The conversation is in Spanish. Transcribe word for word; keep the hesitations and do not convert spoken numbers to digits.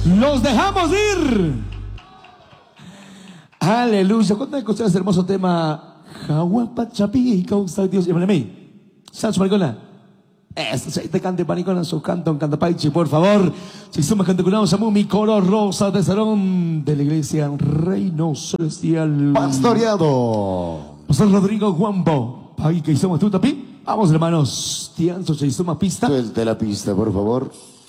Los dejamos ir. Aleluya. ¿Cuándo escuchar ese hermoso tema? Jaguapachapi, causa Dios. Llámale a mí. Sancho Maricona. Este te cante Maricona, su canto, canta Paichi, por favor. Si somos cantaculados, amo mi coro rosa de salón de la iglesia Reino Celestial. Pastoreado. Pastor Rodrigo Guambo. Ahí que somos tú, Tapi. Vamos, hermanos. Tianzo, se hizo una pista. Suelte la pista, por favor.